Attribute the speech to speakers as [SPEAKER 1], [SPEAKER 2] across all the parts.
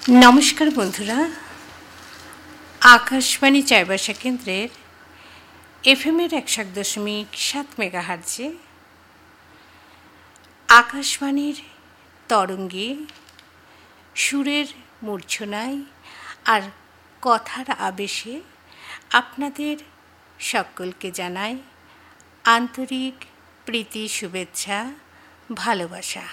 [SPEAKER 1] নমস্কার বন্ধুরা, আকাশবাণী চাইবাসা কেন্দ্রের এফএমের 101.7 মেগাহার্জে আকাশবাণীর তরঙ্গে সুরের মূর্ছনায় আর কথার আবেশে আপনাদের সকলকে জানাই আন্তরিক প্রীতি, শুভেচ্ছা, ভালোবাসা।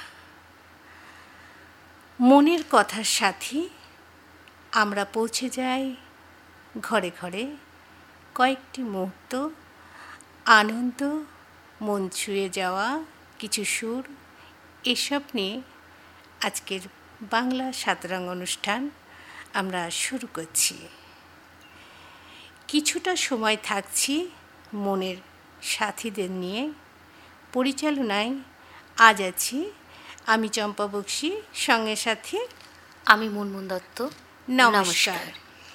[SPEAKER 1] মনের কথার সাথে আমরা পৌঁছে যাই ঘরে ঘরে। কয়েকটি মুহূর্ত আনন্দ, মন ছুঁয়ে যাওয়া কিছু সুর, এসব নিয়ে আজকের বাংলা সাতরং অনুষ্ঠান আমরা শুরু করছি। কিছুটা সময় থাকছি মনের সাথীদের নিয়ে। পরিচালনায় আজ আছি আমি চম্পা বক্সী, সঙ্গে সাথে
[SPEAKER 2] আমি মুনমুন দত্ত।
[SPEAKER 1] নমস্কার।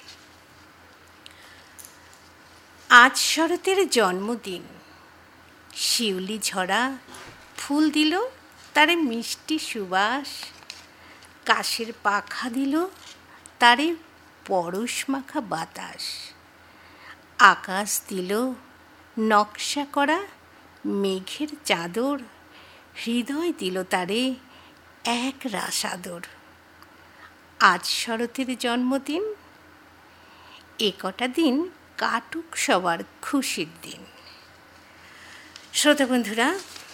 [SPEAKER 1] আজ শরতের জন্মদিন। শিউলি ঝরা ফুল দিল তারে মিষ্টি সুবাস, কাশের পাখা দিল তারে পরশ মাখা বাতাস, আকাশ দিল নকশা করা মেঘের চাদর, হৃদয় দিল তারে এক রাস আদর। আজ শরতের জন্মদিন, এ কটা দিন কাটুক সবার খুশির দিন। শ্রোতা বন্ধুরা,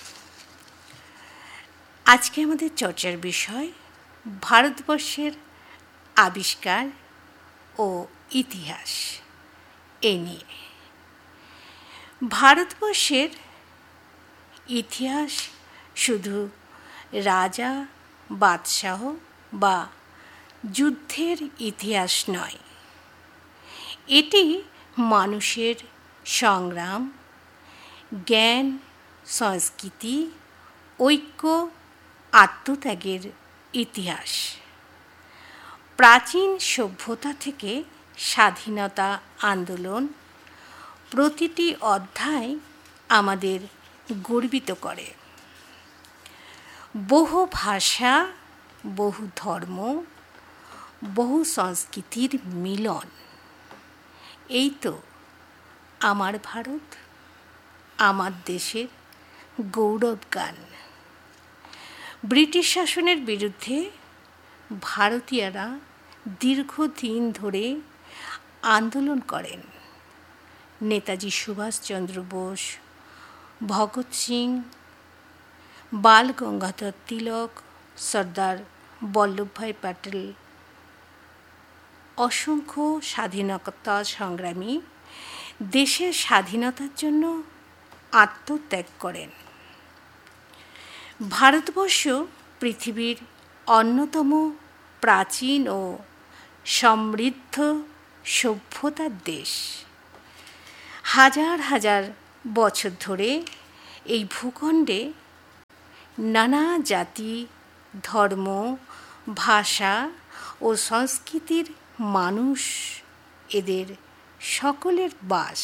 [SPEAKER 1] আজকে আমাদের চর্চার বিষয় ভারতবর্ষের আবিষ্কার ও ইতিহাস। এ নিয়ে ভারতবর্ষের ইতিহাস শুধু রাজা, বাদশাহ বা যুদ্ধের ইতিহাস নয়, এটি মানুষের সংগ্রাম, জ্ঞান, সংস্কৃতি, ঐক্য, আত্মত্যাগের ইতিহাস। প্রাচীন সভ্যতা থেকে স্বাধীনতা আন্দোলন, প্রতিটি অধ্যায় আমাদের গর্বিত করে। বহু ভাষা, বহু ধর্ম, বহু সংস্কৃতির মিলন, এই তো আমার ভারত, আমার দেশের গৌরব গান। ব্রিটিশ শাসনের বিরুদ্ধে ভারতীয়রা দীর্ঘদিন ধরে আন্দোলন করেন। নেতাজি সুভাষচন্দ্র বোস, ভগৎ সিং, বাল গঙ্গাধর তিলক, সর্দার বল্লভভাই প্যাটেল, অসংখ্য স্বাধীনতা সংগ্রামী দেশের স্বাধীনতার জন্য আত্মত্যাগ করেন। ভারতবর্ষ পৃথিবীর অন্যতম প্রাচীন ও সমৃদ্ধ সভ্যতার দেশ। হাজার হাজার বছর ধরে এই ভূখণ্ডে নানা জাতি, ধর্ম, ভাষা ও সংস্কৃতির মানুষ, এদের সকলের বাস।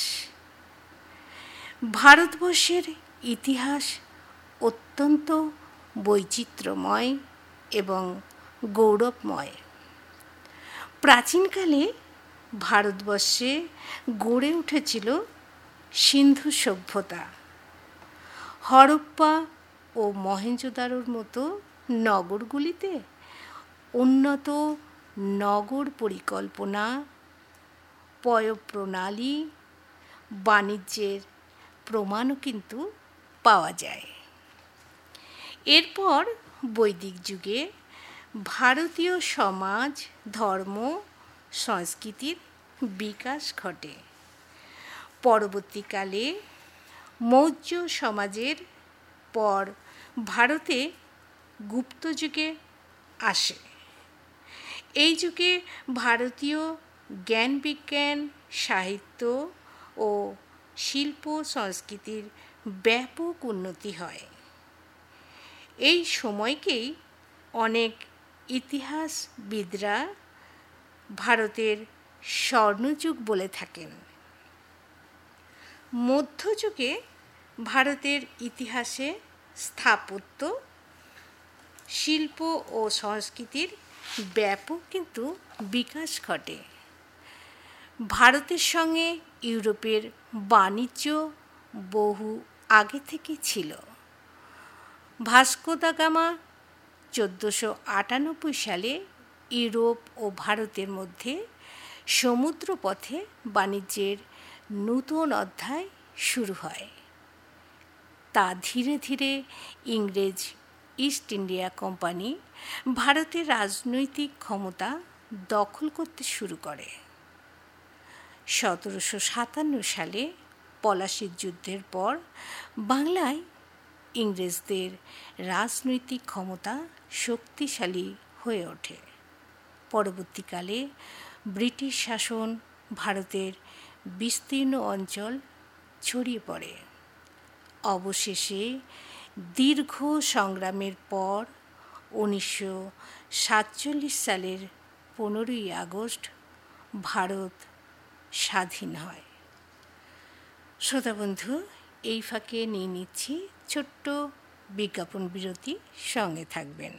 [SPEAKER 1] ভারতবর্ষের ইতিহাস অত্যন্ত বৈচিত্র্যময় এবং গৌরবময়। প্রাচীনকালে ভারতবর্ষে গড়ে উঠেছিল সিন্ধু সভ্যতা। হরপ্পা ও মহেঞ্জোদারোর মতো নগরগুলিতে উন্নত নগর পরিকল্পনা, পয়ঃপ্রণালী, বাণিজ্যের প্রমাণও কিন্তু পাওয়া যায়। এরপর বৈদিক যুগে ভারতীয় সমাজ, ধর্ম, সংস্কৃতির বিকাশ ঘটে। পরবর্তীকালে মৌর্য সমাজের পর ভারতে গুপ্ত যুগে আসে। এই যুগে ভারতীয় জ্ঞান বিজ্ঞান, সাহিত্য ও শিল্প সংস্কৃতির ব্যাপক উন্নতি হয়। এই সময়কেই অনেক ইতিহাসবিদরা ভারতের স্বর্ণযুগ বলে থাকেন। মধ্যযুগে ভারতের ইতিহাসে স্থাপত্য, শিল্প ও সংস্কৃতির ব্যাপক কিন্তু বিকাশ ঘটে। ভারতের সঙ্গে ইউরোপের বাণিজ্য বহু আগে থেকে ছিল। ভাস্কো দা গামা 1498 সালে ইউরোপ ও ভারতের মধ্যে সমুদ্রপথে বাণিজ্যের নূতন অধ্যায় শুরু হয়। তা ধীরে ধীরে ইংরেজ ইস্ট ইন্ডিয়া কোম্পানি ভারতের রাজনৈতিক ক্ষমতা দখল করতে শুরু করে। 1757 সালে পলাশির যুদ্ধের পর বাংলায় ইংরেজদের রাজনৈতিক ক্ষমতা শক্তিশালী হয়ে ওঠে। পরবর্তীকালে ব্রিটিশ শাসন ভারতের বিস্তীর্ণ অঞ্চল ছড়িয়ে পড়ে। অবশেষে দীর্ঘ সংগ্রামের পর 1947 সালের 15ই আগস্ট ভারত স্বাধীন হয়। শ্রোতাবন্ধু, এই ফাঁকে নিয়ে নিচ্ছি ছোট্ট বিজ্ঞাপন বিরতি, সঙ্গে থাকবেন।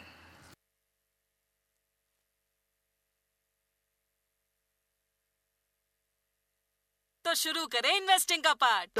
[SPEAKER 3] तो शुरू करें इन्वेस्टिंग का पार्ट।